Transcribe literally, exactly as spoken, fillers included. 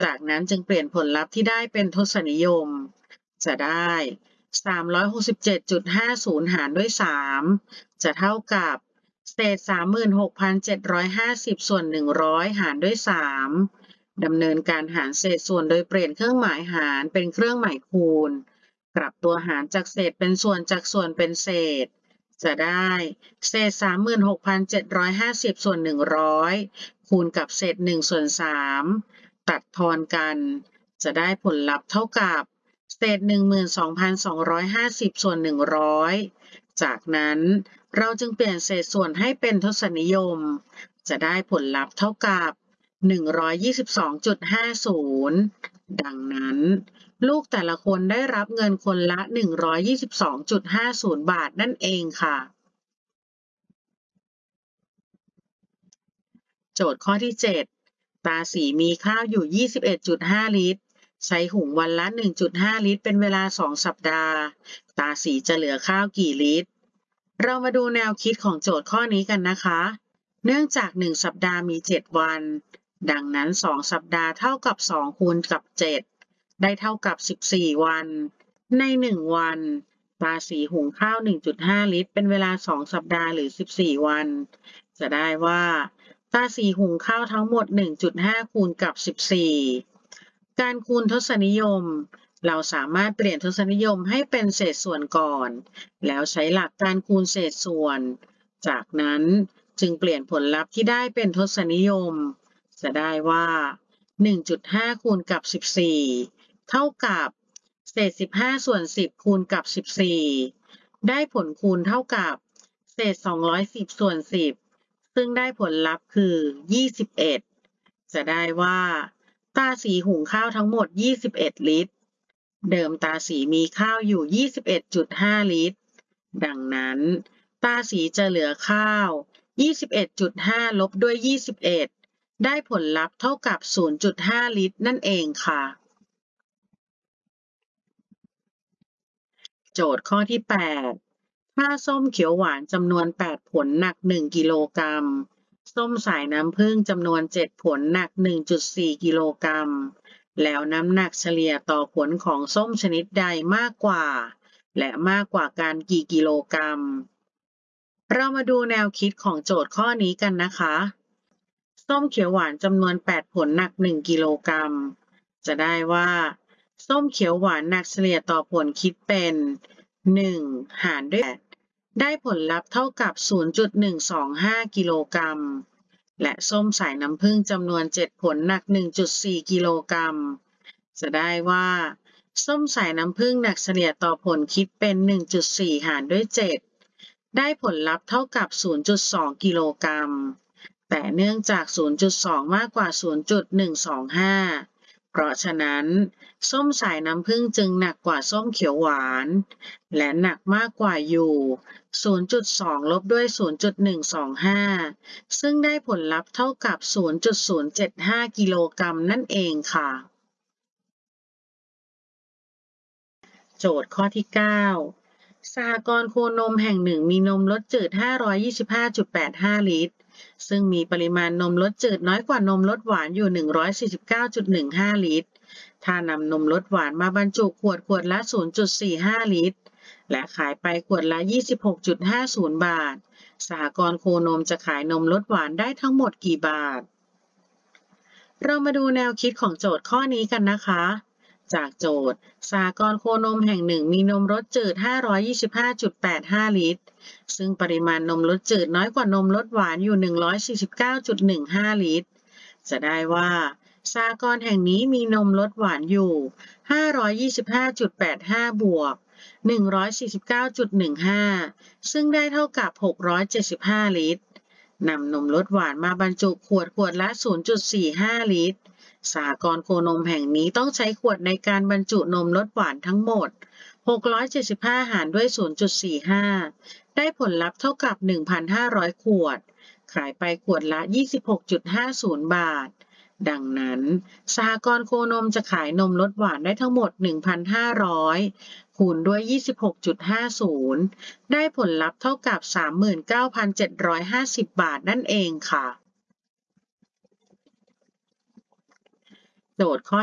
จากนั้นจึงเปลี่ยนผลลัพธ์ที่ได้เป็นทศนิยมจะได้ สามร้อยหกสิบเจ็ดจุดห้าศูนย์ หารด้วย สาม จะเท่ากับเศษ สามหมื่นหกพันเจ็ดร้อยห้าสิบ ส่วน หนึ่งร้อย หารด้วย สาม ดำเนินการหารเศษส่วนโดยเปลี่ยนเครื่องหมายหารเป็นเครื่องหมายคูณกลับตัวหารจากเศษเป็นส่วนจากส่วนเป็นเศษจะได้เศษ สามหมื่นหกพันเจ็ดร้อยห้าสิบ ส่วน หนึ่งร้อย คูณกับเศษ หนึ่ง ส่วน สาม ตัดทอนกันจะได้ผลลัพธ์เท่ากับเศษ หนึ่งหมื่นสองพันสองร้อยห้าสิบ ส่วน หนึ่งร้อย จากนั้นเราจึงเปลี่ยนเศษส่วนให้เป็นทศนิยมจะได้ผลลัพธ์เท่ากับ หนึ่งร้อยยี่สิบสองจุดห้าศูนย์ ดังนั้นลูกแต่ละคนได้รับเงินคนละ หนึ่งร้อยยี่สิบสองจุดห้าศูนย์ บาทนั่นเองค่ะโจทย์ข้อที่ เจ็ด ตาสีมีข้าวอยู่ ยี่สิบเอ็ดจุดห้า ลิตรใช้หุงวันละ หนึ่งจุดห้า ลิตรเป็นเวลา สอง สัปดาห์ตาสีจะเหลือข้าวกี่ลิตรเรามาดูแนวคิดของโจทย์ข้อนี้กันนะคะเนื่องจากหนึ่งสัปดาห์มีเจ็ดวันดังนั้นสองสัปดาห์เท่ากับสองคูณกับเจ็ดได้เท่ากับสิบสี่วันในหนึ่งวันตาสีหุงข้าว หนึ่งจุดห้า ลิตรเป็นเวลาสองสัปดาห์หรือสิบสี่วันจะได้ว่าตาสีหุงข้าวทั้งหมด หนึ่งจุดห้า คูณกับสิบสี่การคูณทศนิยมเราสามารถเปลี่ยนทศนิยมให้เป็นเศษส่วนก่อนแล้วใช้หลักการคูณเศษส่วนจากนั้นจึงเปลี่ยนผลลัพธ์ที่ได้เป็นทศนิยมจะได้ว่า หนึ่งจุดห้า คูณกับสิบสี่เท่ากับเศษสิบห้าส่วนสิบคูณกับสิบสี่ได้ผลคูณเท่ากับเศษสองร้อยสิบส่วนสิบซึ่งได้ผลลัพธ์คือยี่สิบเอ็ดจะได้ว่าตาสีหุงข้าวทั้งหมดยี่สิบเอ็ดลิตรเดิมตาสีมีข้าวอยู่ ยี่สิบเอ็ดจุดห้า ลิตรดังนั้นตาสีจะเหลือข้าว ยี่สิบเอ็ดจุดห้า ลบด้วย ยี่สิบเอ็ดได้ผลลัพธ์เท่ากับ ศูนย์จุดห้า ลิตรนั่นเองค่ะโจทย์ข้อที่ แปด ถ้าส้มเขียวหวานจำนวน แปด ผลหนัก หนึ่ง กิโลกรัมส้มสายน้ำผึ้งจำนวน เจ็ด ผลหนัก หนึ่งจุดสี่ กิโลกรัมแล้วน้ำหนักเฉลี่ยต่อผลของส้มชนิดใดมากกว่าและมากกว่ากันกี่กิโลกรัมเรามาดูแนวคิดของโจทย์ข้อนี้กันนะคะส้มเขียวหวานจำนวน แปด ผลหนัก หนึ่ง กิโลกรัมจะได้ว่าส้มเขียวหวานหนักเฉลี่ยต่อผลคิดเป็นหนึ่งหารด้วยแปดได้ผลลัพธ์เท่ากับ ศูนย์จุดหนึ่งสองห้า กิโลกรัมและส้มสายน้ำผึ้งจำนวน เจ็ด ผลหนัก หนึ่งจุดสี่ กิโลกรัมจะได้ว่าส้มสายน้ำผึ้งหนักเฉลี่ยต่อผลคิดเป็น หนึ่งจุดสี่ หารด้วย เจ็ดได้ผลลัพธ์เท่ากับ ศูนย์จุดสอง กิโลกรัมแต่เนื่องจาก ศูนย์จุดสอง มากกว่า ศูนย์จุดหนึ่งสองห้า เพราะฉะนั้นส้มสายน้ำผึ้งจึงหนักกว่าส้มเขียวหวานและหนักมากกว่าอยู่ ศูนย์จุดสอง ลบด้วย ศูนย์จุดหนึ่งสองห้า ซึ่งได้ผลลัพธ์เท่ากับ ศูนย์จุดศูนย์เจ็ดห้า กิโลกรัมนั่นเองค่ะโจทย์ข้อที่ เก้า สหกรณ์โคนมแห่งหนึ่งมีนมรสจืด ห้าร้อยยี่สิบห้าจุดแปดห้า ลิตรซึ่งมีปริมาณนมรสจืดน้อยกว่านมรสหวานอยู่ หนึ่งร้อยสี่สิบเก้าจุดหนึ่งห้า ลิตรถ้านำนมรสหวานมาบรรจุขวดขวดละ ศูนย์จุดสี่ห้า ลิตรและขายไปขวดละ ยี่สิบหกจุดห้าศูนย์ บาทสหกรณ์โคนมจะขายนมรสหวานได้ทั้งหมดกี่บาทเรามาดูแนวคิดของโจทย์ข้อนี้กันนะคะจากโจทย์สหกรณ์โคนมแห่งหนึ่งมีนมรสจืด ห้าร้อยยี่สิบห้าจุดแปดห้า ลิตรซึ่งปริมาณนมรสจืดน้อยกว่านมรสหวานอยู่ หนึ่งร้อยสี่สิบเก้าจุดหนึ่งห้า ลิตรจะได้ว่าสหกรณ์แห่งนี้มีนมรสหวานอยู่ ห้าร้อยยี่สิบห้าจุดแปดห้า บวก หนึ่งร้อยสี่สิบเก้าจุดหนึ่งห้า ซึ่งได้เท่ากับ หกร้อยเจ็ดสิบห้า ลิตรนำนมรสหวานมาบรรจุขวดขวดละ ศูนย์จุดสี่ห้า ลิตรสหกรณ์โคนมแห่งนี้ต้องใช้ขวดในการบรรจุนมรสหวานทั้งหมด หกร้อยเจ็ดสิบห้า หารด้วย ศูนย์จุดสี่ห้า ได้ผลลัพธ์เท่ากับ หนึ่งพันห้าร้อย ขวดขายไปขวดละ ยี่สิบหกจุดห้าศูนย์ บาทดังนั้นสหกรณ์โคนมจะขายนมรสหวานได้ทั้งหมด หนึ่งพันห้าร้อย คูณด้วย ยี่สิบหกจุดห้าศูนย์ ได้ผลลัพธ์เท่ากับ สามหมื่นเก้าพันเจ็ดร้อยห้าสิบ บาทนั่นเองค่ะโจโจทย์ข้อ